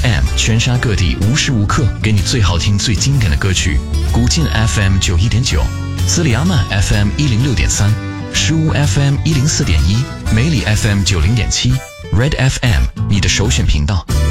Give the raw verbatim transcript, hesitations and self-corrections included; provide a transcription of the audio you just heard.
F M 全沙各地无时无刻给你最好听最经典的歌曲。古晋 F M 九一点九，斯里阿曼 F M 一零六点三，石屋 F M 一零四点一，梅里 F M 九零点七 ，Red F M 你的首选频道。